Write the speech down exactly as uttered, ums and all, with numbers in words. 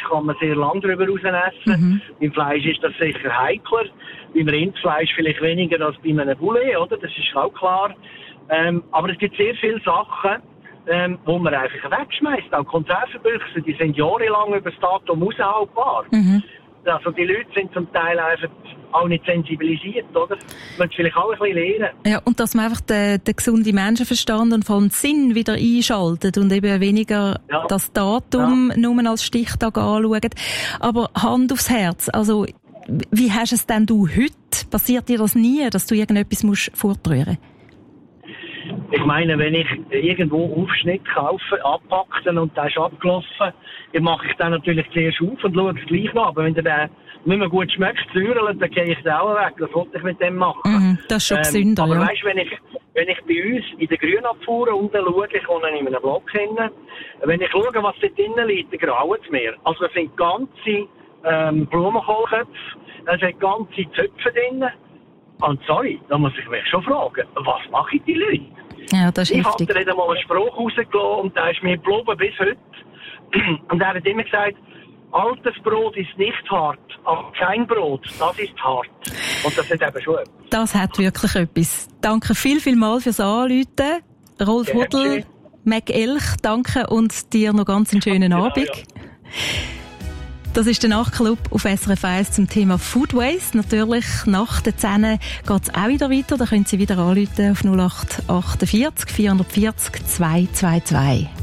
kann man sehr lang darüber raus essen. Mhm. Beim Fleisch ist das sicher heikler. Beim Rindfleisch vielleicht weniger als bei einem Poulet, oder? Das ist auch klar. Ähm, aber es gibt sehr viele Sachen, ähm, wo man einfach wegschmeißt. Auch Konservenbüchse, die sind jahrelang über das Datum aushaltbar. Mhm. Also die Leute sind zum Teil einfach auch nicht sensibilisiert, oder? Man muss vielleicht auch ein bisschen lernen. Ja, und dass man einfach den, den gesunden Menschenverstand und vom Sinn wieder einschaltet und eben weniger ja. das Datum ja. nur als Stichtag anschaut. Aber Hand aufs Herz, also wie hast es denn du heute? Passiert dir das nie, dass du irgendetwas musst fortrühren? Ich meine, wenn ich irgendwo Aufschnitt kaufe, abpackten und der ist abgelaufen, dann mache ich den natürlich zuerst auf und schaue es gleich noch. Aber wenn der dann nicht mehr gut schmeckt, säuerlich, dann gehe ich den auch weg. Das wollte ich mit dem machen. Mhm, das ist schon ähm, gesünder, aber ja. weißt, wenn ich, wenn ich bei uns in der Grünabfuhr unten schaue, ich komme in einem Block hin, wenn ich schaue, was da drinnen liegt, dann grauen es mir. Also es sind ganze ähm, Blumenkohlköpfe, es sind ganze Zöpfe drin. Und sorry, da muss ich mich schon fragen, was machen die Leute? Ja, das ist ich heftig. habe da mal einen Spruch rausgelassen und der ist mir geblieben bis heute. Und er hat immer gesagt, altes Brot ist nicht hart, aber kein Brot, das ist hart. Und das hat eben schon etwas. Das hat wirklich etwas. Danke viel, viel mal fürs Anrufen. Rolf ja, Huddel, Mac Elch, danke und dir noch ganz einen schönen genau, Abend. Ja. Das ist der Nachtclub auf S R F eins zum Thema Food Waste. Natürlich, nach der zehn geht es auch wieder weiter. Da können Sie wieder anrufen auf null acht achtundvierzig vierhundertvierzig zweihundertzweiundzwanzig.